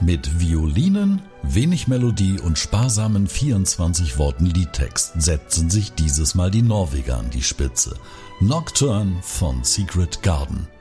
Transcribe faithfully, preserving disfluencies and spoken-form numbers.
Mit Violinen, wenig Melodie und sparsamen vierundzwanzig Worten Liedtext setzen sich dieses Mal die Norweger an die Spitze. Nocturne von Secret Garden.